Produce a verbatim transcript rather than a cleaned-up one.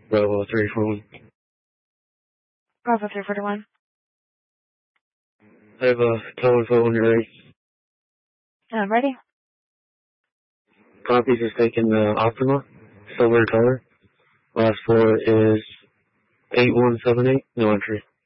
Bravo three four one. Bravo three four one. I have a tow info when you're ready. I'm ready. Copies is taking the Optima, silver color. Last four is eight one seven eight, no entry.